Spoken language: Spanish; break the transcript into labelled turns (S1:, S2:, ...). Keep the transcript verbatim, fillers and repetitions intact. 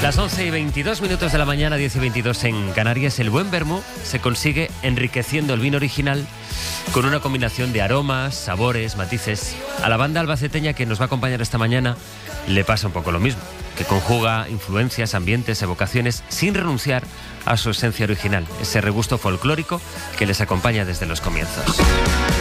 S1: Las once y veintidós minutos de la mañana, diez y veintidós en Canarias. El buen vermú se consigue enriqueciendo el vino original con una combinación de aromas, sabores, matices. A la banda albaceteña que nos va a acompañar esta mañana le pasa un poco lo mismo, que conjuga influencias, ambientes, evocaciones, sin renunciar a su esencia original, ese regusto folclórico que les acompaña desde los comienzos.